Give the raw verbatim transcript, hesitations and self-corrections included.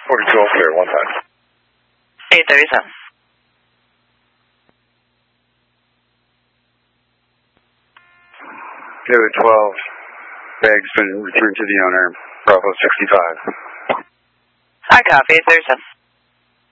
forty-two all clear, one time. eight thirty-seven. Kilo twelve, bag's been returned to the owner, Bravo sixty-five. I copy, eight thirty-seven.